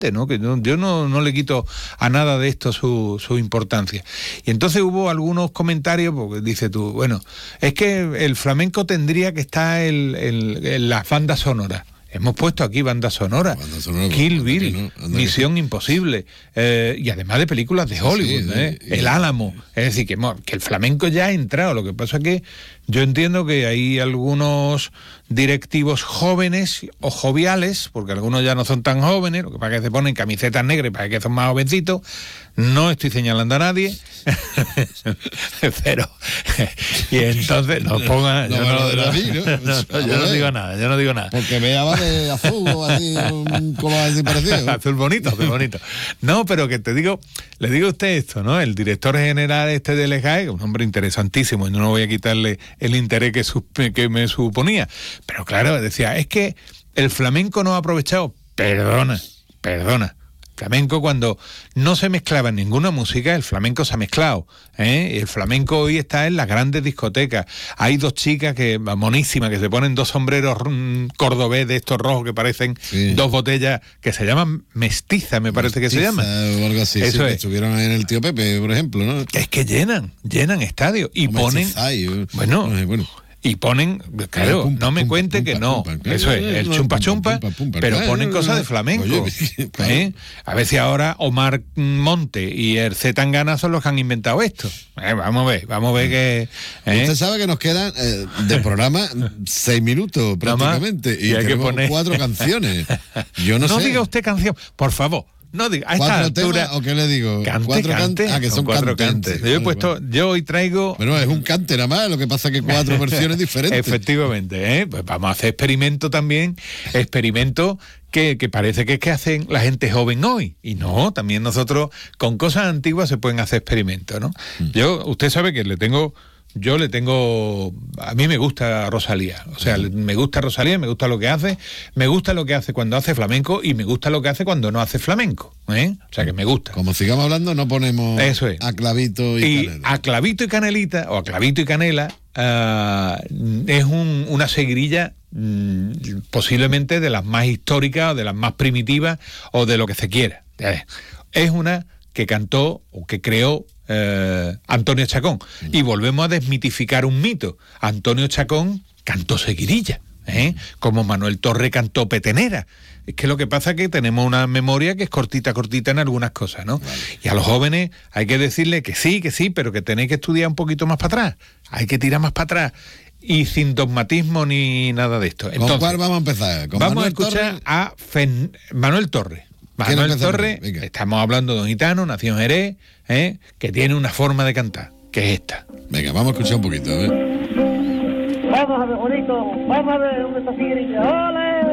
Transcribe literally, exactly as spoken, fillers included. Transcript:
¿no? Que no, yo no, no le quito a nada de esto su, su importancia. Y entonces hubo algunos comentarios, porque dice tú, bueno, es que el flamenco tendría que estar en, en, en las bandas sonoras. Hemos puesto aquí bandas sonoras, banda sonora, Kill Bill, no, Misión Imposible, eh, y además de películas de Hollywood, sí, sí, ¿eh? sí, El Álamo. Es decir, que, que el flamenco ya ha entrado. Lo que pasa es que yo entiendo que hay algunos directivos jóvenes o joviales, porque algunos ya no son tan jóvenes, lo que pasa es que se ponen camisetas negras para que son más jovencitos. No estoy señalando a nadie, pero y entonces no pongan. No, yo no, no, no, no, no, yo no digo nada, yo no digo nada. Porque me llama de azul o así, un color así parecido. Azul bonito, azul bonito. No, pero que te digo, le digo a usted esto, ¿no? El director general este del E G A E, un hombre interesantísimo, y no voy a quitarle el interés que, su, que me suponía. Pero claro, decía, es que el flamenco no ha aprovechado. Perdona, perdona. Flamenco, cuando no se mezclaba en ninguna música, el flamenco se ha mezclado, ¿eh? El flamenco hoy está en las grandes discotecas. Hay dos chicas que monísimas que se ponen dos sombreros mmm, cordobés de estos rojos que parecen sí. dos botellas que se llaman mestiza, me parece Mestiza, que se llaman. O algo así. Eso sí, es. Estuvieron ahí en el Tío Pepe, por ejemplo, ¿no? Es que llenan, llenan estadios y o ponen. Mestizai, bueno. bueno. Y ponen, claro, pumpa, no me pumpa, cuente pumpa, que no, pumpa, pumpa, eso es, el chumpa chumpa, pumpa, pumpa, pero claro, ponen cosas de flamenco. Oye, claro. ¿eh? A ver si ahora Omar Monte y el Z Tangana son los que han inventado esto. Eh, vamos a ver, vamos a ver que... ¿eh? Usted sabe que nos quedan eh, de programa seis minutos prácticamente y, y hay que poner cuatro canciones. Yo no, no sé. diga usted canción, por favor. No diga, a esta altura. ¿O qué le digo? Cante, cuatro cante. Ah, que son, son cuatro cantes. cantes. Yo he puesto, yo hoy traigo. Bueno, es un cante nada más, lo que pasa es que cuatro versiones diferentes. Efectivamente, ¿eh? Pues vamos a hacer experimento también, experimento que, que parece que es que hacen la gente joven hoy. Y no, también nosotros con cosas antiguas se pueden hacer experimentos, ¿no? Mm. Yo, usted sabe que le tengo. Yo le tengo... A mí me gusta Rosalía. O sea, me gusta Rosalía, me gusta lo que hace. Me gusta lo que hace cuando hace flamenco y me gusta lo que hace cuando no hace flamenco. ¿eh? O sea, que me gusta. Como sigamos hablando, no ponemos Eso es. a Clavito y, y Canela. A Clavito y Canelita, o a Clavito y Canela, uh, es un, una seguirilla mm, posiblemente de las más históricas, o de las más primitivas, o de lo que se quiera. Es una que cantó o que creó Eh, Antonio Chacón. Mm. Y volvemos a desmitificar un mito. Antonio Chacón cantó seguirilla, ¿eh? Como Manuel Torre cantó petenera. Es que lo que pasa es que tenemos una memoria que es cortita, cortita en algunas cosas, ¿no? Vale. Y a los jóvenes hay que decirle que sí, que sí, pero que tenéis que estudiar un poquito más para atrás. Hay que tirar más para atrás. Y sin dogmatismo ni nada de esto. Entonces, ¿con cuál vamos a empezar? ¿Con vamos Manuel a escuchar Torre? a Fen- Manuel Torre. Manuel Torre, estamos hablando de un gitano, nació en Jerez, ¿eh? Que tiene una forma de cantar, que es esta. Venga, vamos a escuchar un poquito, a ver. Vamos a ver, bonito, vamos a ver dónde está Figuerilla. ¡Ole!